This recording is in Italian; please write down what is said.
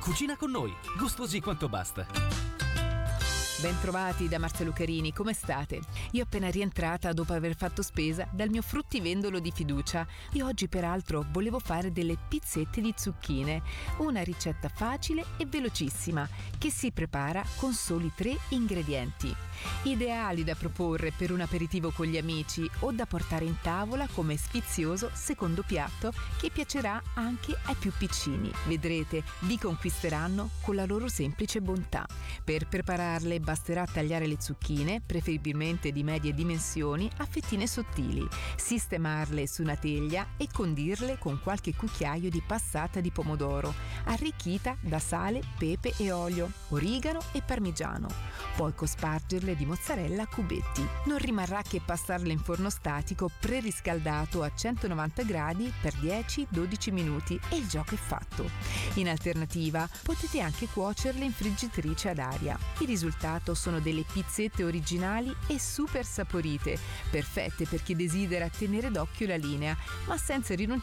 Cucina con noi, gustosi quanto basta. Bentrovati da Marzia Lucarini, come state? Io appena rientrata dopo aver fatto spesa dal mio fruttivendolo di fiducia e oggi peraltro volevo fare delle pizzette di zucchine, una ricetta facile e velocissima che si prepara con soli 3 ingredienti. Ideali da proporre per un aperitivo con gli amici o da portare in tavola come sfizioso secondo piatto che piacerà anche ai più piccini. Vedrete, vi conquisteranno con la loro semplice bontà. Per prepararle basterà tagliare le zucchine, preferibilmente di medie dimensioni, a fettine sottili, sistemarle su una teglia e condirle con qualche cucchiaio di passata di pomodoro, arricchita da sale, pepe e olio, origano e parmigiano. Poi cospargerle di mozzarella a cubetti. Non rimarrà che passarle in forno statico preriscaldato a 190 gradi per 10-12 minuti e il gioco è fatto. In alternativa potete anche cuocerle in friggitrice ad aria. Il risultato sono delle pizzette originali e super saporite, perfette per chi desidera tenere d'occhio la linea, ma senza rinunciare